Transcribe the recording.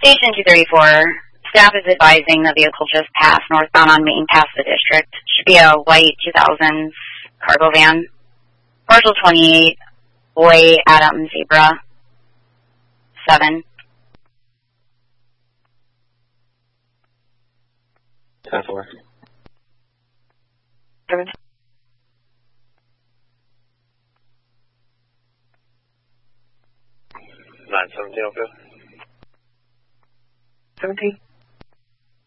Station 234, staff is advising the vehicle just passed northbound on Main past the district. Should be a white 2000s cargo van. Parcel 28, Boy, Adam, Zebra, 7. 10-4. 7. 917 over. 17.